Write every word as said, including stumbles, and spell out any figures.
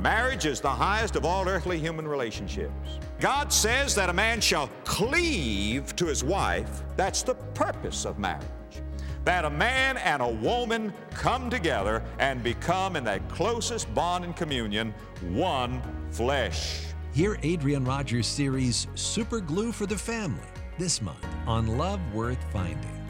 Marriage is the highest of all earthly human relationships. God says that a man shall cleave to his wife. That's the purpose of marriage. That a man and a woman come together and become in that closest bond and communion one flesh. Hear Adrian Rogers' series Super Glue for the Family this month on Love Worth Finding.